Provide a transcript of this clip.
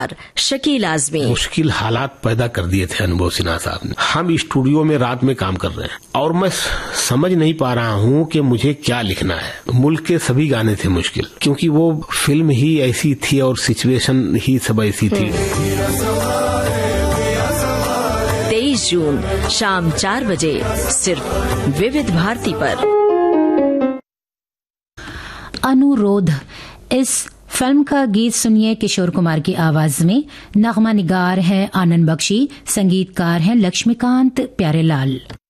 शकील आजमी। मुश्किल हालात पैदा कर दिए थे अनुभव सिन्हा साहब ने। हम स्टूडियो में रात में काम कर रहे हैं और मैं समझ नहीं पा रहा हूँ कि मुझे क्या लिखना है। मुल्क के सभी गाने थे मुश्किल, क्योंकि वो फिल्म ही ऐसी थी और सिचुएशन ही सब ऐसी थी। 23 जून शाम 4 बजे सिर्फ विविध भारती पर। अनुरोध, इस फिल्म का गीत सुनिए किशोर कुमार की आवाज में। नगमा निगार है आनंद बख्शी, संगीतकार हैं लक्ष्मीकांत प्यारेलाल।